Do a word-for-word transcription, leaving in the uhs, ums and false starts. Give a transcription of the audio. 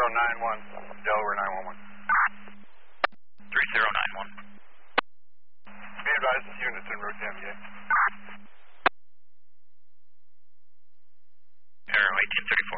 nine one, Delaware nine one one. three zero nine one. Be advised, units en route to M B A. Aero eighteen thirty-four.